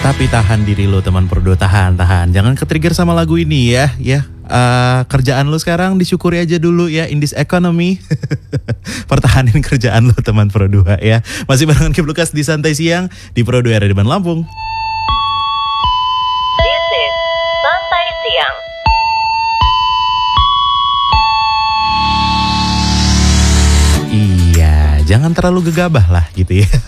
Tapi tahan diri lo teman Pro 2, tahan. Jangan ke-trigger sama lagu ini ya. Kerjaan lo sekarang disyukuri aja dulu ya in this economy. Pertahanin kerjaan lo teman Pro 2 ya. Masih barengan Kim Lukas di Santai Siang di Pro 2 Radio Ban Lampung. This is Santai Siang. Iya, jangan terlalu gegabah lah gitu ya.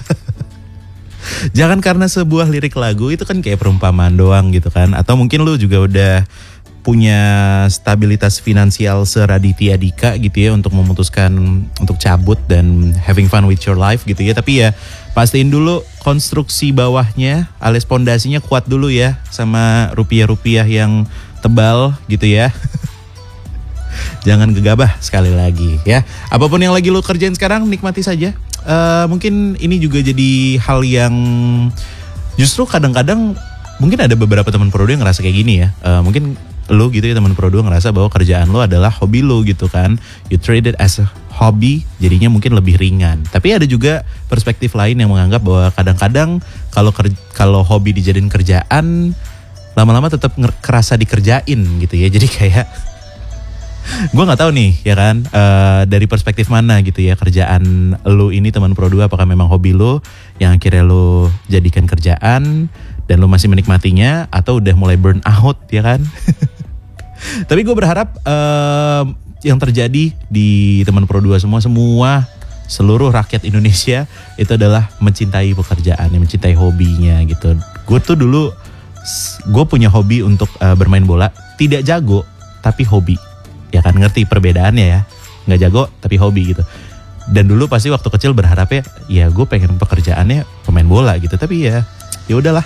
Jangan karena sebuah lirik lagu itu kan kayak perumpamaan doang gitu kan. Atau mungkin lu juga udah punya stabilitas finansial seraditya Dika gitu ya untuk memutuskan untuk cabut dan having fun with your life gitu ya. Tapi ya pastiin dulu konstruksi bawahnya alias pondasinya kuat dulu ya, sama rupiah-rupiah yang tebal gitu ya. Jangan gegabah sekali lagi ya. Apapun yang lagi lu kerjain sekarang nikmati saja. Mungkin ini juga jadi hal yang justru kadang-kadang mungkin ada beberapa teman Pro 2 yang ngerasa kayak gini ya. Mungkin lu gitu ya teman Pro 2 ngerasa bahwa kerjaan lu adalah hobi lu gitu kan. You treat it as a hobby, jadinya mungkin lebih ringan. Tapi ada juga perspektif lain yang menganggap bahwa kadang-kadang kalau hobi dijadiin kerjaan, lama-lama tetap kerasa dikerjain gitu ya. Jadi kayak gue nggak tahu nih ya kan, dari perspektif mana gitu ya kerjaan lu ini teman Pro 2, apakah memang hobi lu yang akhirnya lu jadikan kerjaan dan lu masih menikmatinya atau udah mulai burn out ya kan. Tapi gue berharap yang terjadi di teman Pro 2 semua seluruh rakyat Indonesia itu adalah mencintai pekerjaan, mencintai hobinya gitu. Gue tuh dulu gue punya hobi untuk bermain bola, tidak jago tapi hobi. Ya kan, ngerti perbedaannya ya, nggak jago tapi hobi gitu. Dan dulu pasti waktu kecil berharapnya ya gue pengen pekerjaannya pemain bola gitu, tapi ya udahlah.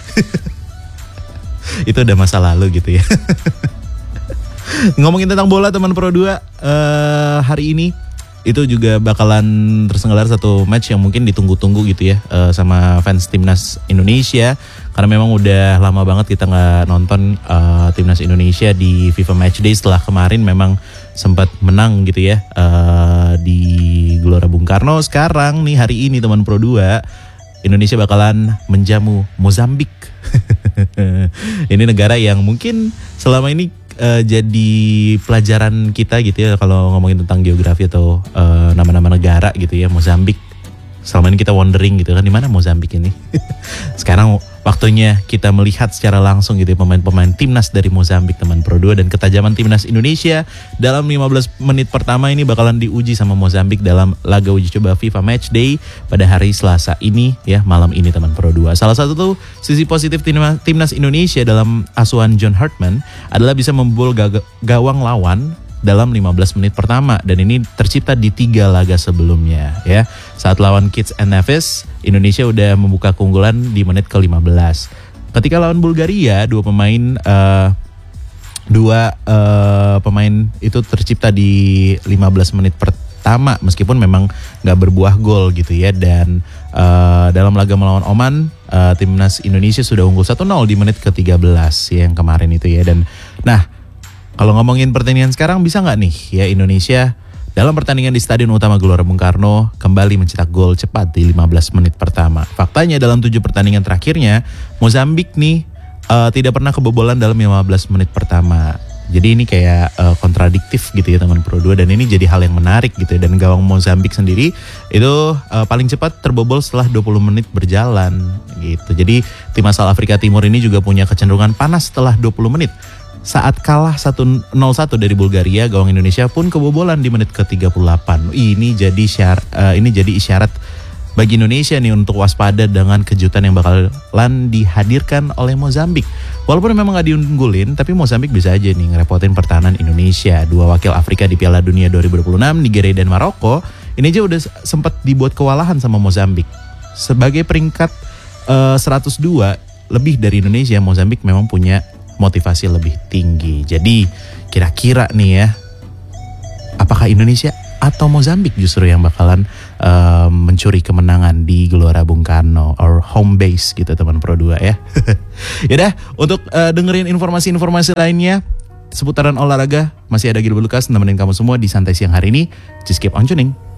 Itu udah masa lalu gitu ya. Ngomongin tentang bola teman Pro 2, hari ini itu juga bakalan terselenggara satu match yang mungkin ditunggu-tunggu gitu ya, sama fans timnas Indonesia. Karena memang udah lama banget kita nggak nonton timnas Indonesia di FIFA Matchday setelah kemarin memang sempat menang gitu ya di Gelora Bung Karno. Sekarang nih hari ini teman Pro 2, Indonesia bakalan menjamu Mozambik. Ini negara yang mungkin selama ini jadi pelajaran kita gitu ya kalau ngomongin tentang geografi atau nama-nama negara gitu ya. Mozambik, selama ini kita wondering gitu kan, di mana Mozambik ini. Sekarang waktunya kita melihat secara langsung gitu ya, pemain-pemain timnas dari Mozambik teman Pro 2, dan ketajaman timnas Indonesia dalam 15 menit pertama ini bakalan diuji sama Mozambik dalam laga uji coba FIFA Matchday pada hari Selasa ini ya, malam ini teman Pro 2. Salah satu tuh sisi positif timnas Indonesia dalam asuhan John Hartman adalah bisa membobol gawang lawan dalam 15 menit pertama, dan ini tercipta di 3 laga sebelumnya ya. Saat lawan Kitts and Nevis, Indonesia udah membuka keunggulan di menit ke-15. Ketika lawan Bulgaria, dua pemain itu tercipta di 15 menit pertama meskipun memang gak berbuah gol gitu ya. Dan dalam laga melawan Oman, timnas Indonesia sudah unggul 1-0 di menit ke-13 ya, yang kemarin itu ya. Dan nah, kalau ngomongin pertandingan sekarang, bisa nggak nih ya Indonesia dalam pertandingan di Stadion Utama Gelora Bung Karno kembali mencetak gol cepat di 15 menit pertama. Faktanya dalam 7 pertandingan terakhirnya, Mozambik nih tidak pernah kebobolan dalam 15 menit pertama. Jadi ini kayak kontradiktif gitu ya teman Pro 2, dan ini jadi hal yang menarik gitu ya. Dan gawang Mozambik sendiri itu paling cepat terbobol setelah 20 menit berjalan gitu. Jadi tim asal Afrika Timur ini juga punya kecenderungan panas setelah 20 menit. Saat kalah 1-0 dari Bulgaria, gawang Indonesia pun kebobolan di menit ke-38. Ini jadi isyarat bagi Indonesia nih untuk waspada dengan kejutan yang bakalan dihadirkan oleh Mozambik. Walaupun memang gak diunggulin, tapi Mozambik bisa aja nih ngerepotin pertahanan Indonesia. 2 wakil Afrika di Piala Dunia 2026, Nigeria dan Maroko, ini aja udah sempat dibuat kewalahan sama Mozambik. Sebagai peringkat 102 lebih dari Indonesia, Mozambik memang punya motivasi lebih tinggi. Jadi kira-kira nih ya, apakah Indonesia atau Mozambik justru yang bakalan mencuri kemenangan di Gelora Bung Karno, or home base gitu teman Pro 2 ya. Yaudah, untuk dengerin informasi-informasi lainnya seputaran olahraga, masih ada Gilbert Lucas nemenin kamu semua di Santai Siang hari ini. Just keep on tuning.